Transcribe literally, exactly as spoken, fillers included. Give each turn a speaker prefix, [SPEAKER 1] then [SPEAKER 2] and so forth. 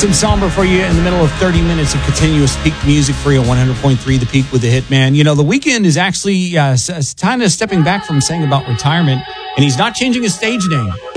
[SPEAKER 1] Nice and somber for you in the middle of thirty minutes of continuous peak music for you on one hundred point three The Peak with the Hitman. You know, The Weeknd is actually uh, kind of stepping back from saying about retirement, and he's not changing his stage name.